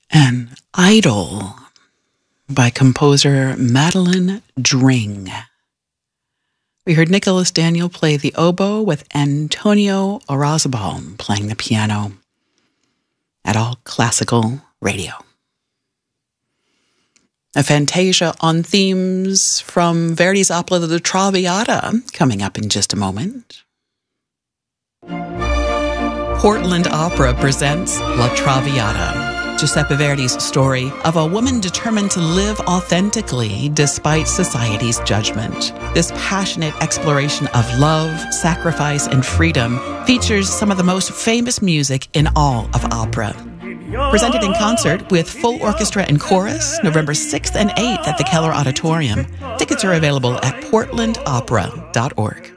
An Idol by composer Madeline Dring. We heard Nicholas Daniel play the oboe with Antonio Orazabal playing the piano at All Classical Radio. A fantasia on themes from Verdi's opera La Traviata coming up in just a moment. Portland Opera presents La Traviata, Giuseppe Verdi's story of a woman determined to live authentically despite society's judgment. This passionate exploration of love, sacrifice, and freedom features some of the most famous music in all of opera. Presented in concert with full orchestra and chorus, November 6th and 8th at the Keller Auditorium. Tickets are available at portlandopera.org.